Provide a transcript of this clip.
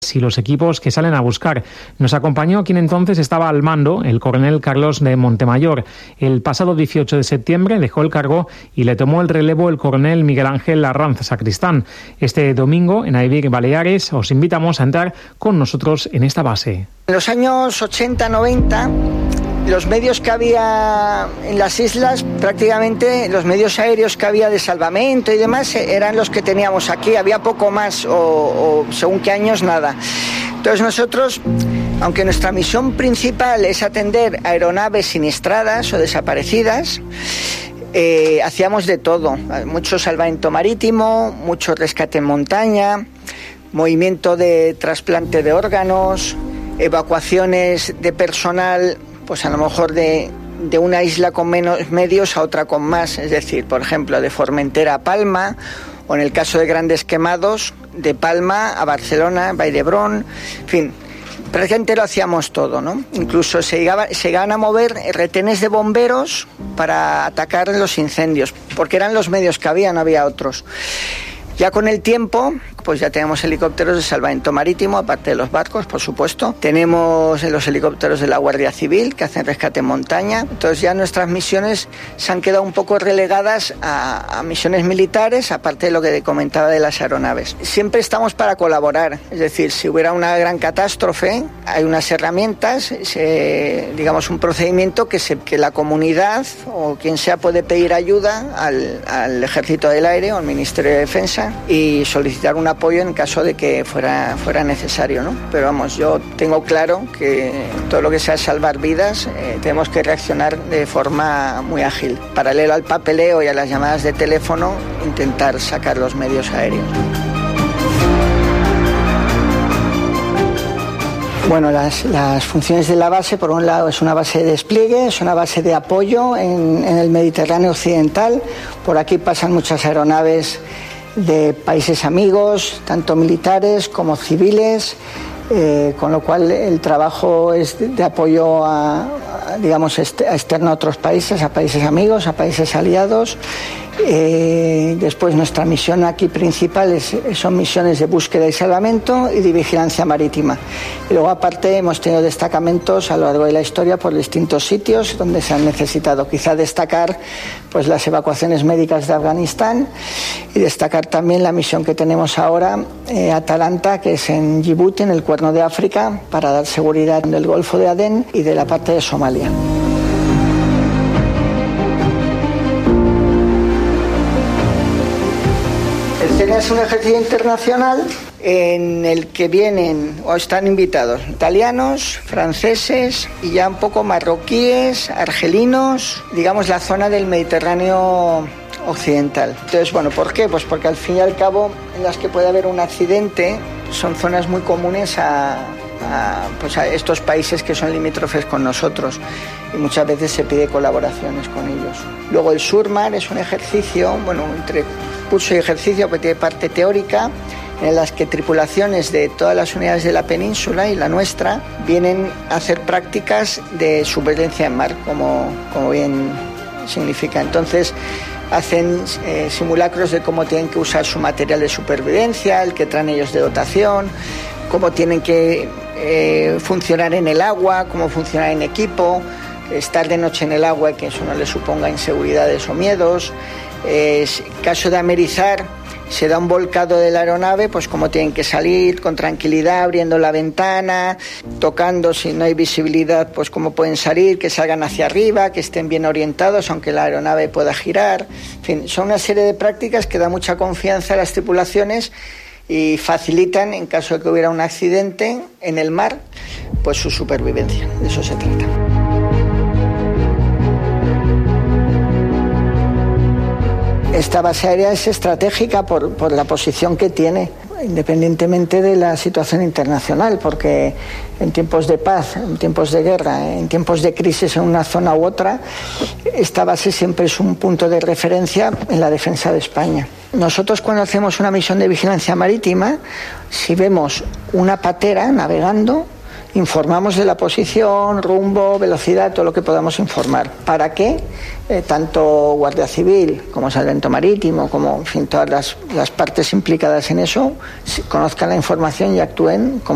jets y los equipos que salen a buscar. Nos acompañó quien entonces estaba al mando, el coronel Carlos de Montemayor. El pasado 18 de septiembre dejó el cargo y le tomó el relevo el coronel Miguel Ángel Arranz Sacristán. Este domingo, en Aivik, Baleares, os invitamos a entrar con nosotros en esta base. En los años 80-90, los medios que había en las islas, prácticamente los medios aéreos que había de salvamento y demás, eran los que teníamos aquí. Había poco más o según qué años, nada. Entonces nosotros, aunque nuestra misión principal es atender aeronaves siniestradas o desaparecidas, hacíamos de todo. Mucho salvamento marítimo, mucho rescate en montaña, movimiento de trasplante de órganos, evacuaciones de personal, pues a lo mejor de una isla con menos medios a otra con más, es decir, por ejemplo, de Formentera a Palma, o en el caso de grandes quemados, de Palma a Barcelona, Vall d'Hebron, en fin, prácticamente lo hacíamos todo, ¿no? Incluso se llegaban a mover retenes de bomberos para atacar los incendios, porque eran los medios que había, no había otros. Ya con el tiempo, pues ya tenemos helicópteros de salvamento marítimo, aparte de los barcos, por supuesto. Tenemos los helicópteros de la Guardia Civil, que hacen rescate en montaña. Entonces ya nuestras misiones se han quedado un poco relegadas a misiones militares, aparte de lo que comentaba de las aeronaves. Siempre estamos para colaborar, es decir, si hubiera una gran catástrofe, hay unas herramientas, digamos un procedimiento que la comunidad o quien sea puede pedir ayuda al Ejército del Aire o al Ministerio de Defensa y solicitar un apoyo en caso de que fuera necesario, ¿no? Pero vamos, yo tengo claro que todo lo que sea salvar vidas tenemos que reaccionar de forma muy ágil. Paralelo al papeleo y a las llamadas de teléfono, intentar sacar los medios aéreos. Bueno, las funciones de la base, por un lado, es una base de despliegue, es una base de apoyo en el Mediterráneo occidental. Por aquí pasan muchas aeronaves de países amigos, tanto militares como civiles, con lo cual el trabajo es de apoyo digamos, externo a otros países, a países amigos, a países aliados. Después nuestra misión aquí principal son misiones de búsqueda y salvamento y de vigilancia marítima. Y luego aparte hemos tenido destacamentos a lo largo de la historia por distintos sitios donde se han necesitado. Quizá destacar pues las evacuaciones médicas de Afganistán y destacar también la misión que tenemos ahora, Atalanta, que es en Djibouti, en el Cuerno de África, para dar seguridad del Golfo de Adén y de la parte de Somalia. Es un ejercicio internacional en el que vienen o están invitados italianos, franceses y ya un poco marroquíes, argelinos, digamos la zona del Mediterráneo occidental. Entonces, bueno, ¿por qué? Pues porque al fin y al cabo en las que puede haber un accidente son zonas muy comunes a estos países que son limítrofes con nosotros y muchas veces se pide colaboraciones con ellos. Luego el SURMAR es un ejercicio, bueno, entre curso y ejercicio que tiene parte teórica en las que tripulaciones de todas las unidades de la península y la nuestra vienen a hacer prácticas de supervivencia en mar, como bien significa. Entonces hacen simulacros de cómo tienen que usar su material de supervivencia, el que traen ellos de dotación, cómo tienen que funcionar en el agua, cómo funcionar en equipo, estar de noche en el agua y que eso no les suponga inseguridades o miedos. Caso de amerizar, se da un volcado de la aeronave, pues cómo tienen que salir con tranquilidad, abriendo la ventana, tocando si no hay visibilidad, pues cómo pueden salir, que salgan hacia arriba, que estén bien orientados, aunque la aeronave pueda girar. En fin, son una serie de prácticas que da mucha confianza a las tripulaciones y facilitan, en caso de que hubiera un accidente en el mar, pues su supervivencia. De eso se trata. Esta base aérea es estratégica por la posición que tiene, independientemente de la situación internacional, porque en tiempos de paz, en tiempos de guerra, en tiempos de crisis en una zona u otra, esta base siempre es un punto de referencia en la defensa de España. Nosotros cuando hacemos una misión de vigilancia marítima, si vemos una patera navegando, informamos de la posición, rumbo, velocidad, todo lo que podamos informar. ¿Para qué? Tanto Guardia Civil como Salvamento Marítimo, como en fin, todas las partes implicadas en eso, conozcan la información y actúen como